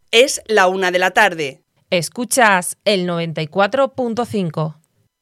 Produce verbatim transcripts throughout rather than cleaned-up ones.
Es la una de la tarde. Escuchas el noventa y cuatro punto cinco.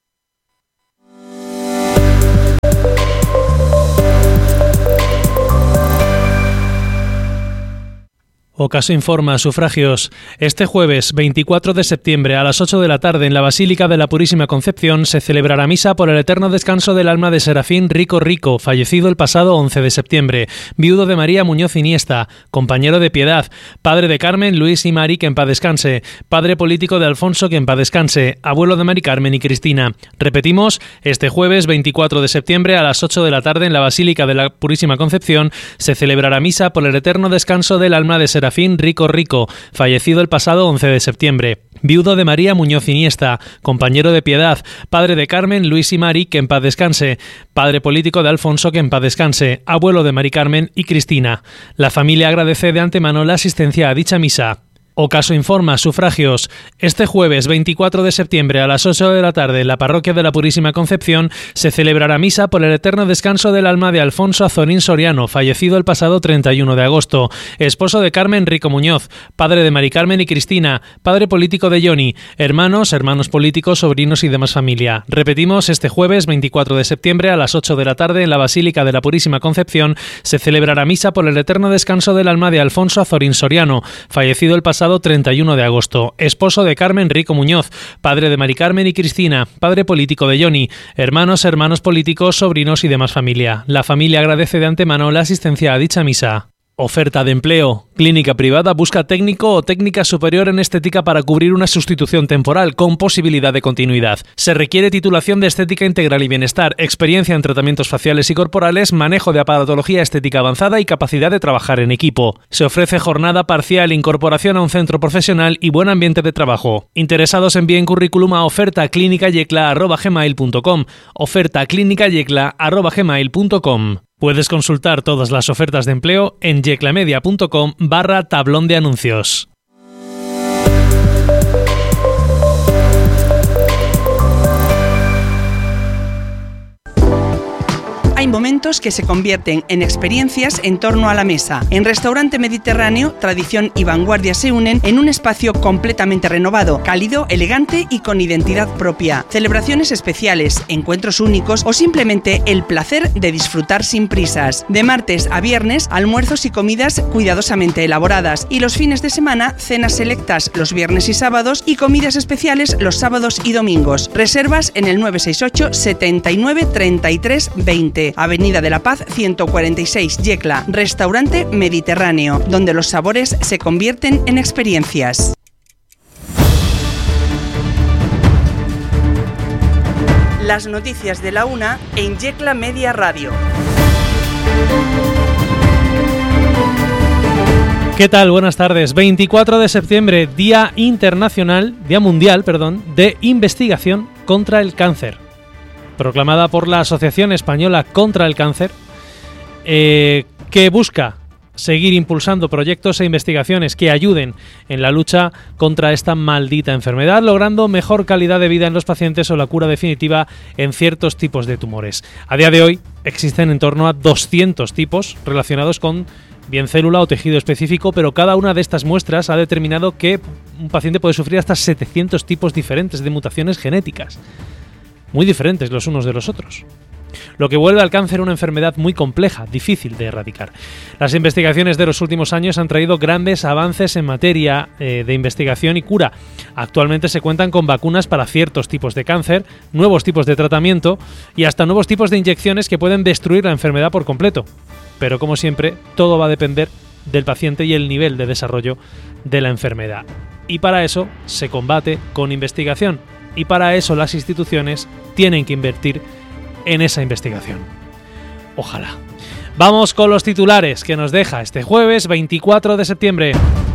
Ocaso informa, sufragios. Este jueves veinticuatro de septiembre a las ocho de la tarde en la Basílica de la Purísima Concepción se celebrará misa por el eterno descanso del alma de Serafín Rico Rico, fallecido el pasado once de septiembre, viudo de María Muñoz Iniesta, compañero de Piedad, padre de Carmen, Luis y Mari, que en paz descanse, padre político de Alfonso, que en paz descanse, abuelo de Mari Carmen y Cristina. Repetimos, este jueves veinticuatro de septiembre a las ocho de la tarde en la Basílica de la Purísima Concepción se celebrará misa por el eterno descanso del alma de Serafín Serafín Rico Rico, fallecido el pasado once de septiembre, viudo de María Muñoz Iniesta, compañero de Piedad, padre de Carmen, Luis y Mari, que en paz descanse, padre político de Alfonso, que en paz descanse, abuelo de Mari Carmen y Cristina. La familia agradece de antemano la asistencia a dicha misa. Ocaso informa, sufragios. Este jueves veinticuatro de septiembre a las ocho de la tarde en la Parroquia de la Purísima Concepción se celebrará misa por el eterno descanso del alma de Alfonso Azorín Soriano, fallecido el pasado treinta y uno de agosto, esposo de Carmen Rico Muñoz, padre de Mari Carmen y Cristina, padre político de Johnny, hermanos, hermanos políticos, sobrinos y demás familia. Repetimos, este jueves veinticuatro de septiembre a las ocho de la tarde en la Basílica de la Purísima Concepción se celebrará misa por el eterno descanso del alma de Alfonso Azorín Soriano, fallecido el pasado treinta y uno de agosto, esposo de Carmen Rico Muñoz, padre de Mari Carmen y Cristina, padre político de Johnny, hermanos, hermanos políticos, sobrinos y demás familia. La familia agradece de antemano la asistencia a dicha misa. Oferta de empleo. Clínica privada busca técnico o técnica superior en estética para cubrir una sustitución temporal con posibilidad de continuidad. Se requiere titulación de estética integral y bienestar, experiencia en tratamientos faciales y corporales, manejo de aparatología estética avanzada y capacidad de trabajar en equipo. Se ofrece jornada parcial, incorporación a un centro profesional y buen ambiente de trabajo. Interesados envíen currículum a oferta clínica yecla arroba gmail punto com. oferta clínica yecla arroba gmail punto com. Puedes consultar todas las ofertas de empleo en yeclamedia.com barra tablón de anuncios. Hay momentos que se convierten en experiencias en torno a la mesa. En Restaurante Mediterráneo, tradición y vanguardia se unen en un espacio completamente renovado, cálido, elegante y con identidad propia. Celebraciones especiales, encuentros únicos o simplemente el placer de disfrutar sin prisas. De martes a viernes, almuerzos y comidas cuidadosamente elaboradas y los fines de semana, cenas selectas los viernes y sábados y comidas especiales los sábados y domingos. Reservas en el nueve seis ocho, setenta y nueve, treinta y tres, veinte. Avenida de la Paz ciento cuarenta y seis, Yecla. Restaurante Mediterráneo, donde los sabores se convierten en experiencias. Las noticias de la una en Yecla Media Radio. ¿Qué tal? Buenas tardes. veinticuatro de septiembre, Día Internacional, Día Mundial, perdón, de Investigación contra el Cáncer. Proclamada por la Asociación Española contra el Cáncer, eh, que busca seguir impulsando proyectos e investigaciones que ayuden en la lucha contra esta maldita enfermedad, logrando mejor calidad de vida en los pacientes o la cura definitiva en ciertos tipos de tumores. A día de hoy existen en torno a doscientos tipos relacionados con bien célula o tejido específico, pero cada una de estas muestras ha determinado que un paciente puede sufrir hasta setecientos tipos diferentes de mutaciones genéticas, muy diferentes los unos de los otros, lo que vuelve al cáncer una enfermedad muy compleja, difícil de erradicar. Las investigaciones de los últimos años han traído grandes avances en materia eh, de investigación y cura. Actualmente se cuentan con vacunas para ciertos tipos de cáncer, nuevos tipos de tratamiento y hasta nuevos tipos de inyecciones que pueden destruir la enfermedad por completo. Pero como siempre, todo va a depender del paciente y el nivel de desarrollo de la enfermedad. Y para eso se combate con investigación. Y para eso las instituciones tienen que invertir en esa investigación. Ojalá. Vamos con los titulares que nos deja este jueves veinticuatro de septiembre.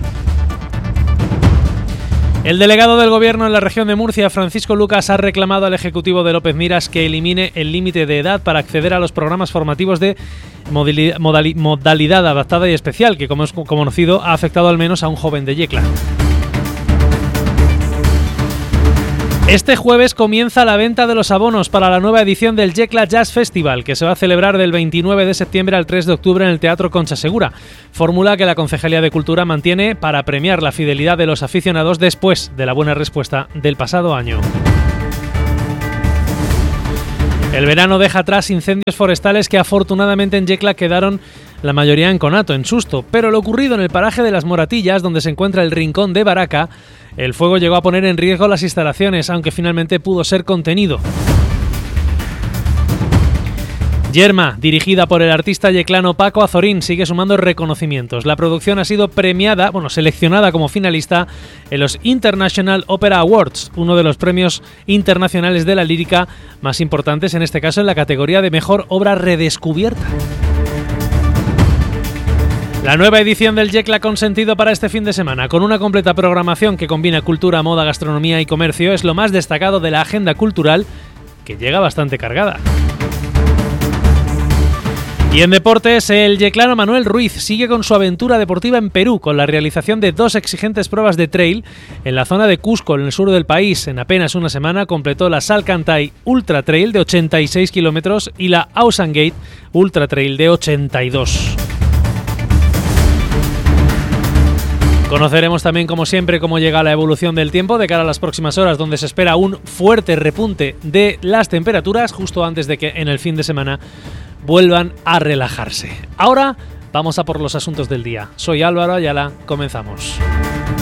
El delegado del Gobierno en la región de Murcia, Francisco Lucas, ha reclamado al Ejecutivo de López Miras que elimine el límite de edad para acceder a los programas formativos de modalidad, modalidad adaptada y especial, que como es conocido ha afectado al menos a un joven de Yecla. Este jueves comienza la venta de los abonos para la nueva edición del Yecla Jazz Festival, que se va a celebrar del veintinueve de septiembre al tres de octubre en el Teatro Concha Segura. Fórmula que la Concejalía de Cultura mantiene para premiar la fidelidad de los aficionados después de la buena respuesta del pasado año. El verano deja atrás incendios forestales que afortunadamente en Yecla quedaron la mayoría en conato, en susto, pero lo ocurrido en el paraje de las Moratillas, donde se encuentra el Rincón de Baraca, el fuego llegó a poner en riesgo las instalaciones, aunque finalmente pudo ser contenido. Yerma, dirigida por el artista yeclano Paco Azorín, sigue sumando reconocimientos. La producción ha sido premiada, bueno, seleccionada como finalista en los International Opera Awards, uno de los premios internacionales de la lírica más importantes, en este caso en la categoría de Mejor Obra Redescubierta. La nueva edición del Yecla Consentido para este fin de semana, con una completa programación que combina cultura, moda, gastronomía y comercio, es lo más destacado de la agenda cultural, que llega bastante cargada. Y en deportes, el yeclano Manuel Ruiz sigue con su aventura deportiva en Perú, con la realización de dos exigentes pruebas de trail en la zona de Cusco, en el sur del país. En apenas una semana completó la Salcantay Ultra Trail de ochenta y seis kilómetros y la Ausangate Ultra Trail de ochenta y dos. Conoceremos también, como siempre, cómo llega la evolución del tiempo de cara a las próximas horas, donde se espera un fuerte repunte de las temperaturas justo antes de que en el fin de semana vuelvan a relajarse. Ahora vamos a por los asuntos del día. Soy Álvaro Ayala, comenzamos.